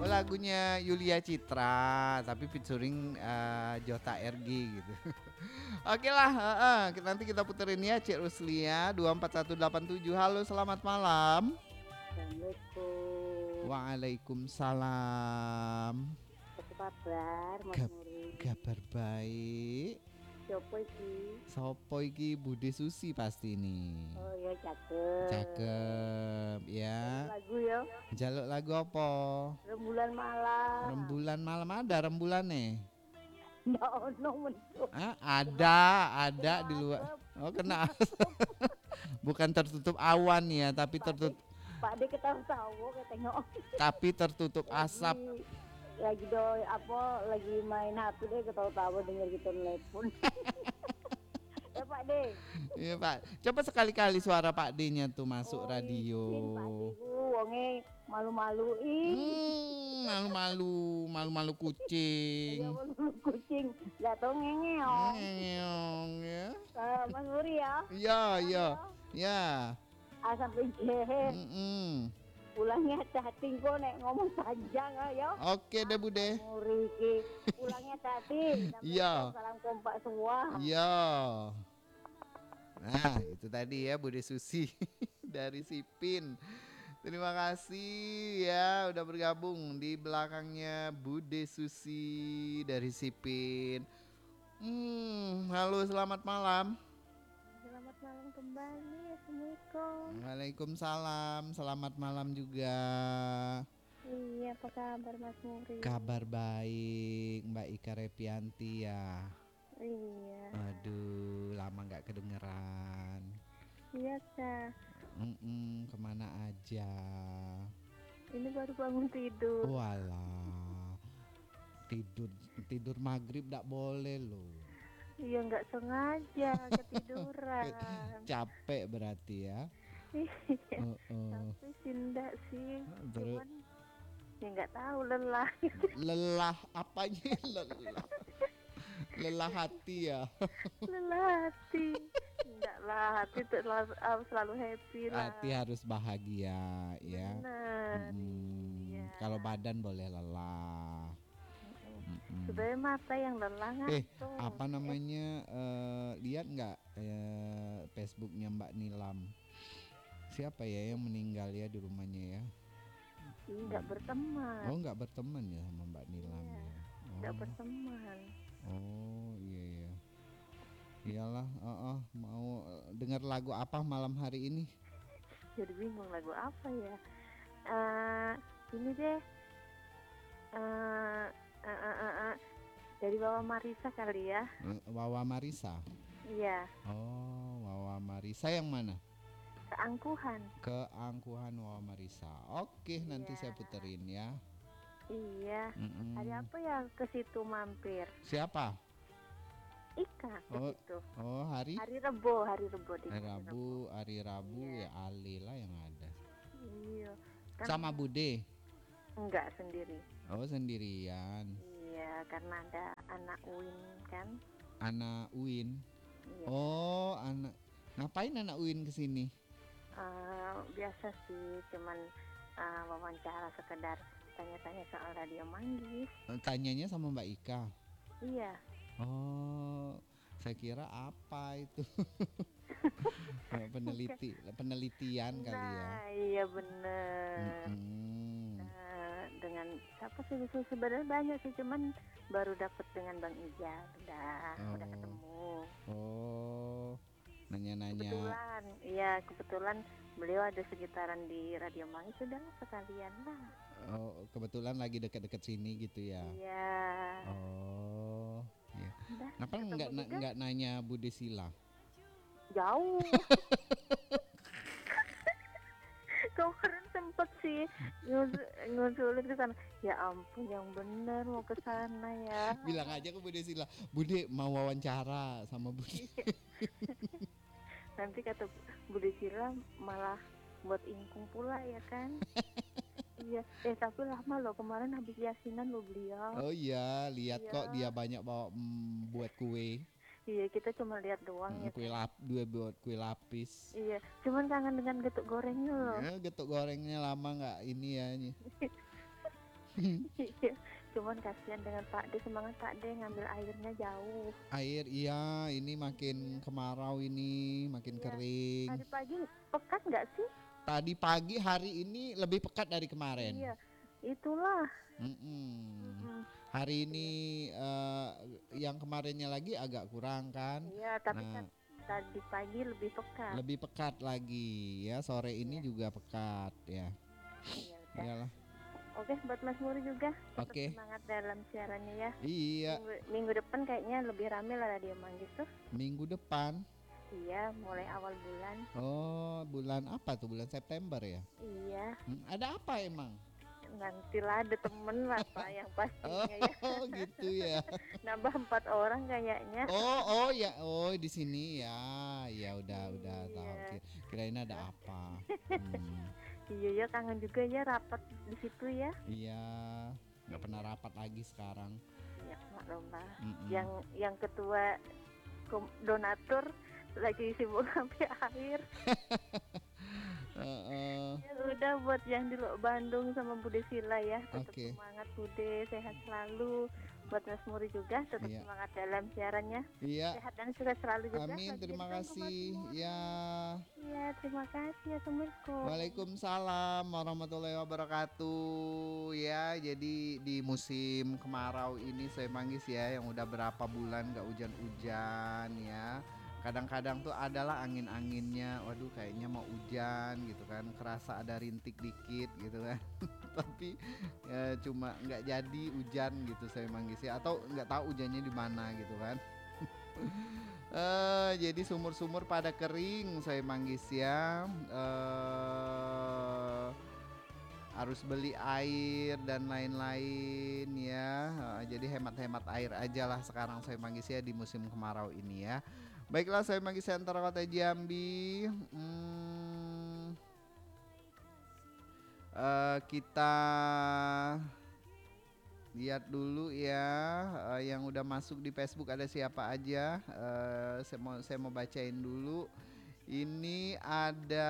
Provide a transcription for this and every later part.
Oh, lagunya Yulia Citra, tapi featuring Jota RG gitu. Oke lah, nanti kita puterin ya Cik Ruslia 24187. Halo, selamat malam. Assalamualaikum. Waalaikumsalam. Apa kabar, Mas Kab- Muri? Kabar baik. Siapa iki? Sopo iki Bude Susi pasti nih. Oh ya, cakep. Cakep ya. Lagu ya. Jaluk lagu apa? Rembulan malam. Rembulan malam ada rembulan nih. Nggak ono menurut. Ada di luar. Oh, kena. Bukan tertutup awan ya, tapi tertutup. Pak De ketawa-tawa kayak tengok. Tapi tertutup asap. Lagi lagi main HP deh ketawa-tawa denger gitu telepon. Ya Pak De. Iya Pak. Coba sekali-kali suara Pak D-nya tuh masuk radio. Pak De wonge malu-maluin. Malu-malu kucing. Ya malu kucing. Gak tau ngengeong. Ngeong ya. Mas Muri ya. Iya. Ya. A sampai J. Pulangnya hati-hati kok nek ngomong panjang ya. Oke deh Bude. Muri iki pulangnya hati. Iya. Salam kompak semua. Iya. Nah, itu tadi ya Bude Susi dari Sipin. Terima kasih ya udah bergabung di belakangnya Bude Susi dari Sipin. Halo, selamat malam. Selamat malam kembali. Assalamualaikum. Waalaikumsalam. Selamat malam juga. Iya, apa kabar Mas Muri? Kabar baik, Mbak Ika Repianti ya. Iya. Aduh, lama nggak kedengeran. Iya kak. Kemana aja? Ini baru bangun tidur. Walah, tidur maghrib nggak boleh loh. Iya, nggak sengaja ketiduran. Capek berarti ya. Tapi tidak sih. Terus Cuman ya nggak tahu lelah. lelah apanya? Lelah hati ya. Lelah hati. Enggak lah, hati selalu happy lah. Hati harus bahagia ya. Benar. Iya. Kalau badan boleh lelah. Sebenarnya mata yang lelah ngantuk. Apa namanya? Lihat nggak Facebooknya Mbak Nilam? Siapa ya yang meninggal ya di rumahnya ya? Nggak berteman. Oh, nggak berteman ya sama Mbak Nilam ya? Nggak berteman. Oh iya. Iyalah, mau dengar lagu apa malam hari ini? Jadi bingung lagu apa ya? Ini deh. Dari Wawa Marisa kali ya. Wawa Marisa. Iya. Oh, Wawa Marisa yang mana? Keangkuhan Wawa Marisa. Oke, nanti saya puterin ya. Iya. Hari apa ya ke situ mampir? Siapa? Ika ke situ. Oh, hari Rebo di hari Rabu ya Ali lah yang ada. Iya. Kan sama Bude? Enggak, sendiri. Oh, sendirian. Iya, karena ada anak Uin kan. Anak Uin. Iya. Oh, ngapain anak Uin kesini? Biasa sih, cuman wawancara sekedar tanya-tanya soal Radio Manggis. Tanyanya sama Mbak Ika? Iya. Oh, saya kira apa itu? Penelitian kali ya. Iya bener. Dengan siapa sih sebenarnya banyak sih, cuman baru dapet dengan Bang Ijal. Udah ketemu. Oh, nanya-nanya. Kebetulan beliau ada sekitaran di Radio Manggis, sudah sekalian lah. Oh, kebetulan lagi dekat-dekat sini gitu ya. Iya. Oh, iya. Kenapa nggak nanya Bude Sila? Jauh. Kemarin sempet sih ngusulin ke sana. Ya ampun, yang bener mau ke sana ya. Bilang aja ke Bude Sila, Bude mau wawancara sama Bude. Nanti kata Bude Sila malah buat ingkung pula ya kan. Iya, tapi lama loh, kemarin habis yasinan lo beliau. Oh iya, lihat kok dia banyak bawa buat kue. Iya, kita cuma lihat doang ya. Buat kue lapis. Iya, cuman kangen dengan getuk gorengnya loh. Getuk gorengnya lama nggak ini ya. Iya, cuman kasihan dengan Pak D, semangat Pak D ngambil airnya jauh. Air iya, ini makin Iya, kemarau ini, makin iya. kering. Tadi pagi pekat nggak sih? Tadi pagi hari ini lebih pekat dari kemarin. Iya, itulah. Mm-mm. Mm-mm. Hari ini Iya, yang kemarinnya lagi agak kurang kan. iya, tapi Nah, tadi pagi lebih pekat. lebih pekat lagi ya. Sore ini Iya, juga pekat ya. iya udah. Iyalah. Oke, buat Mas Muri juga tetap Oke. semangat dalam siarannya ya. Iya, Minggu depan kayaknya lebih rame lah Radio Manggis tuh. minggu depan. Iya, mulai awal bulan. Oh, bulan apa tuh? Bulan September ya? Iya, Ada apa emang? nantilah ada temen lah Pak yang Oh, pastinya ya. gitu ya. Nambah 4 orang kayaknya. Oh ya, oh di sini ya. Ya udah tahu. Iya. Kirain ada apa. Hmm, Iya ya, kangen juga ya rapat di situ ya. iya, nggak pernah rapat lagi sekarang. Iya, maklum lah. Mm-mm. Yang ketua donatur lagi sibuk sampai akhir. Heeh. Ya udah, buat yang di Bandung sama Bude Sila ya, tetap Oke. semangat Bude, sehat selalu. Buat Mas Muri juga tetap Iya. semangat dalam siarannya. Iya. Sehat dan sukses selalu juga. Amin. Lagi Terima ditunggu Mas kasih. Muri. Ya. Iya, terima kasih. Assalamualaikum. Waalaikumsalam warahmatullahi wabarakatuh. Ya, jadi di musim kemarau ini saya manggis ya, yang udah berapa bulan gak hujan-hujan ya. Kadang-kadang tuh adalah angin-anginnya, waduh kayaknya mau hujan gitu kan, kerasa ada rintik dikit gitu kan. Tapi ya cuma nggak jadi hujan gitu saya manggis ya, atau nggak tahu hujannya di mana gitu kan. Jadi sumur-sumur pada kering saya manggis ya. Harus beli air dan lain-lain ya. Jadi hemat-hemat air aja lah sekarang saya manggis ya di musim kemarau ini ya. Baiklah, saya manggis Center Kota Jambi. Kita lihat dulu ya, yang udah masuk di Facebook ada siapa aja. Saya mau bacain dulu. Ini ada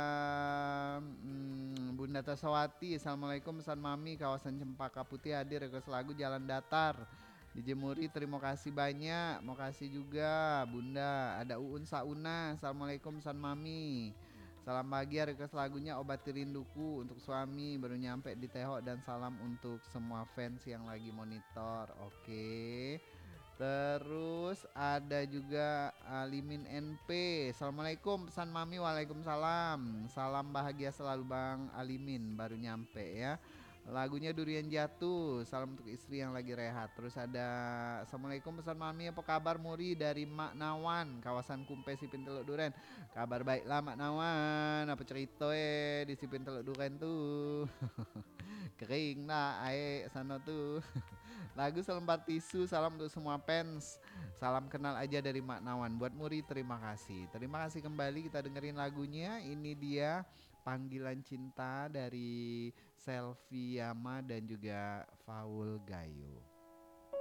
Bunda Tasawati. Assalamualaikum, pesan Mami, kawasan Cempaka Putih hadir, request lagu Jalan Datar di Jemuri. Terima kasih banyak. Mau kasih juga Bunda. Ada Uun Sauna. Assalamualaikum, pesan Mami, salam bahagia, request lagunya Obati Rinduku untuk suami, baru nyampe di Teho, dan salam untuk semua fans yang lagi monitor. Oke. Terus ada juga Alimin NP. Assalamualaikum, pesan Mami. Waalaikumsalam. Salam bahagia selalu Bang Alimin, baru nyampe ya. Lagunya Durian Jatuh, salam untuk istri yang lagi rehat. Terus ada Assalamualaikum, pesan Mami, apa kabar Muri dari Mak Nawan, kawasan Kumpe Sipin Teluk Duren. Kabar baiklah Mak Nawan, apa cerita di Sipin Teluk Duren tuh? Kering lah ae sana tuh. Lagu Selembar Tisu, salam untuk semua fans. Salam kenal aja dari Mak Nawan. Buat Muri terima kasih. Terima kasih kembali, kita dengerin lagunya. Ini dia Panggilan Cinta dari Selvi Yama dan juga Faul Gayo.